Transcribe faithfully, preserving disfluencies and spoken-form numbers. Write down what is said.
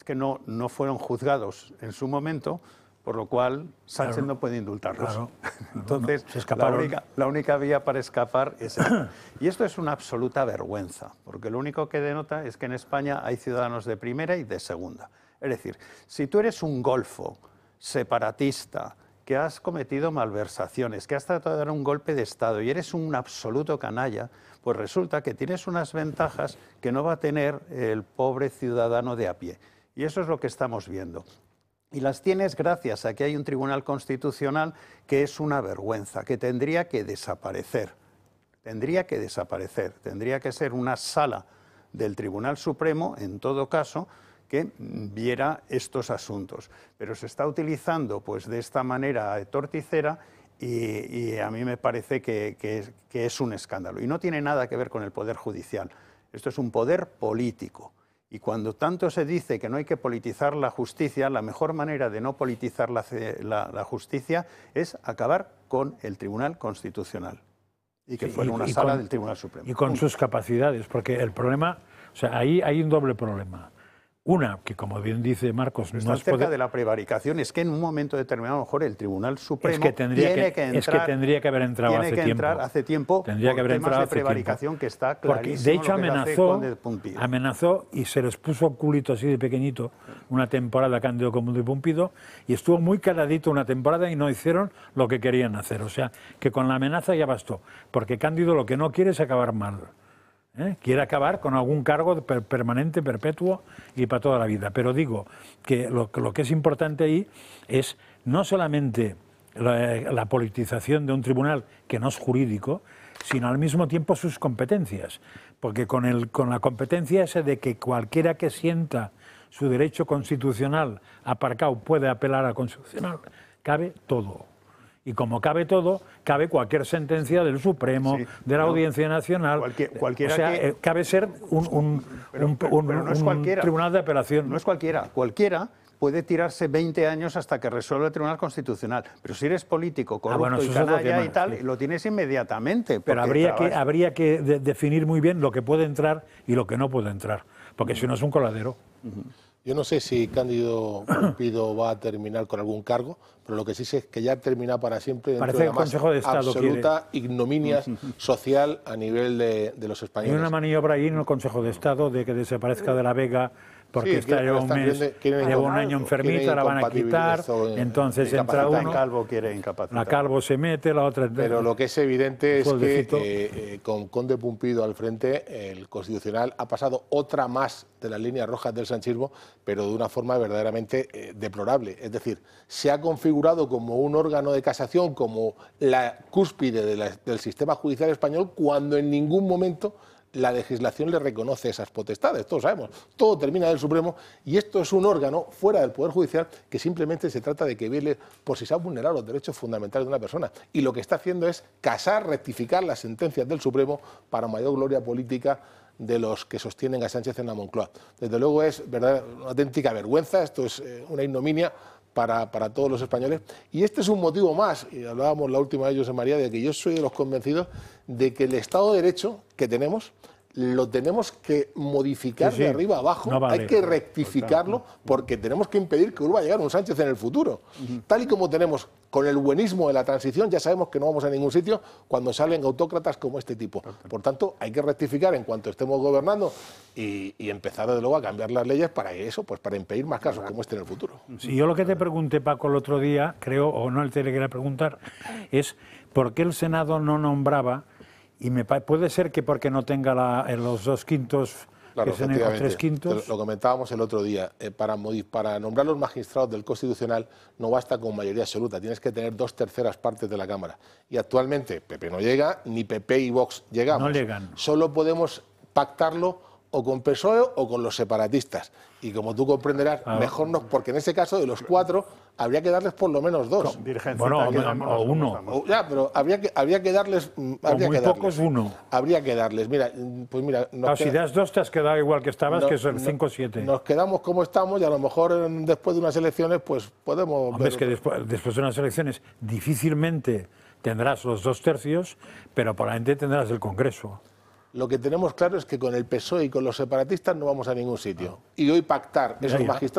que no, no fueron juzgados en su momento, por lo cual Sánchez claro, no puede indultarlos. Claro, Entonces, no, se la, única, la única vía para escapar es esta. Y esto es una absoluta vergüenza, porque lo único que denota es que en España hay ciudadanos de primera y de segunda. Es decir, si tú eres un golfo separatista, que has cometido malversaciones, que has tratado de dar un golpe de Estado y eres un absoluto canalla, pues resulta que tienes unas ventajas que no va a tener el pobre ciudadano de a pie. Y eso es lo que estamos viendo. Y las tienes gracias a que hay un Tribunal Constitucional que es una vergüenza, que tendría que desaparecer. Tendría que desaparecer. Tendría que ser una sala del Tribunal Supremo, en todo caso, que viera estos asuntos. Pero se está utilizando pues, de esta manera torticera y, y a mí me parece que, que, que es un escándalo. Y no tiene nada que ver con el Poder Judicial. Esto es un poder político. Y cuando tanto se dice que no hay que politizar la justicia, la mejor manera de no politizar la, la, la justicia es acabar con el Tribunal Constitucional. Y que sí, fuera una y sala con, del Tribunal Supremo. Y con sus capacidades, porque el problema, o sea, ahí hay un doble problema. Una, que como bien dice Marcos, no es cerca poder... de la prevaricación, es que en un momento determinado, a lo mejor el Tribunal Supremo es que tendría tiene que, que entrar, es que tendría que haber entrado tiene hace que tiempo. Entrar hace tiempo. Tendría que haber entrado de hace prevaricación tiempo. Que está Porque de hecho amenazó, amenazó y se les puso un culito así de pequeñito una temporada Cándido Conde Pumpido y estuvo muy caladito una temporada y no hicieron lo que querían hacer. O sea, que con la amenaza ya bastó, porque Cándido lo que no quiere es acabar mal. ¿Eh? Quiere acabar con algún cargo per permanente, perpetuo y para toda la vida. Pero digo que lo, lo que es importante ahí es no solamente la, la politización de un tribunal que no es jurídico, sino al mismo tiempo sus competencias. Porque con, el, con la competencia esa de que cualquiera que sienta su derecho constitucional aparcado puede apelar al constitucional, cabe todo. Y como cabe todo, cabe cualquier sentencia del Supremo, sí, de la no, Audiencia Nacional. Cualquier, cualquiera o sea, que... cabe ser un, un, pero, un, pero, un, pero no es un tribunal de apelación. No es cualquiera. Cualquiera puede tirarse veinte años hasta que resuelva el Tribunal Constitucional. Pero si eres político, corrupto ah, bueno, y canalla tema, y tal, sí. lo tienes inmediatamente. Pero habría que, habría que de, definir muy bien lo que puede entrar y lo que no puede entrar. Porque uh-huh. si no es un coladero. Uh-huh. Yo no sé si Cándido Pumpido va a terminar con algún cargo, pero lo que sí sé es que ya termina para siempre dentro Parece de la más Consejo de Estado absoluta quiere. ignominia social a nivel de, de los españoles. Hay una maniobra ahí en el Consejo de Estado de que desaparezca de la Vega porque sí, está ya un mes, lleva un año enfermita, la van a quitar, entonces entra uno, la Calvo quiere incapacitar. La Calvo se mete, la otra... Pero lo que es evidente es que eh, eh, con Conde Pumpido al frente, el Constitucional ha pasado otra más de las líneas rojas del sanchismo, pero de una forma verdaderamente eh, deplorable. Es decir, se ha configurado como un órgano de casación, como la cúspide de la, del sistema judicial español, cuando en ningún momento la legislación le reconoce esas potestades, todos sabemos, todo termina del Supremo y esto es un órgano fuera del Poder Judicial que simplemente se trata de que vele por si se han vulnerado los derechos fundamentales de una persona y lo que está haciendo es casar, rectificar las sentencias del Supremo para mayor gloria política de los que sostienen a Sánchez en la Moncloa. Desde luego es verdad, una auténtica vergüenza, esto es eh, una ignominia Para, para todos los españoles. Y este es un motivo más, y hablábamos la última de José María, de que yo soy de los convencidos de que el Estado de Derecho que tenemos lo tenemos que modificar sí, sí. de arriba a abajo, no vale. Hay que rectificarlo porque tenemos que impedir que vuelva a llegar un Sánchez en el futuro. Uh-huh. Tal y como tenemos con el buenismo de la transición, ya sabemos que no vamos a ningún sitio cuando salen autócratas como este tipo. Por tanto, hay que rectificar en cuanto estemos gobernando y, y empezar desde luego a cambiar las leyes para eso, pues para impedir más casos como este en el futuro. Si yo lo que te pregunté, Paco, el otro día, creo, o no te le quería preguntar, es ¿por qué el Senado no nombraba? Y me puede ser que porque no tenga la, en los dos quintos, claro, que se den los tres quintos. Lo comentábamos el otro día. Eh, para, para nombrar los magistrados del Constitucional no basta con mayoría absoluta, tienes que tener dos terceras partes de la Cámara. Y actualmente P P no llega, ni P P y Vox llegamos. No llegan. Solo podemos pactarlo o con P S O E o con los separatistas. Y como tú comprenderás, ah, mejor no, porque en ese caso de los cuatro habría que darles por lo menos dos. Bueno, o, o uno. O, ya, pero habría que, habría que darles... Habría o muy que darles, pocos uno. Habría que darles. Mira, pues mira... Claro, si das dos te has quedado igual que estabas, no, que es el cinco siete. Nos quedamos como estamos y a lo mejor después de unas elecciones pues podemos... Hombre, ver... es que después, después de unas elecciones difícilmente tendrás los dos tercios, pero probablemente tendrás el Congreso. Lo que tenemos claro es que con el P S O E y con los separatistas no vamos a ningún sitio. Y hoy pactar esos magistrados